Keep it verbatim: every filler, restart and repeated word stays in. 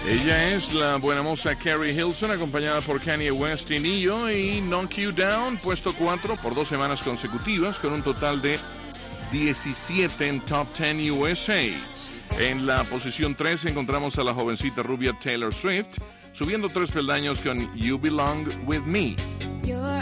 Ella es la buena moza Carrie Hilson, acompañada por Kanye West y Neo, y Knock You Down, puesto cuatro por dos semanas consecutivas, con un total de diecisiete en Top diez U S A. En la posición tres encontramos a la jovencita rubia Taylor Swift, subiendo tres peldaños con You Belong With Me. Your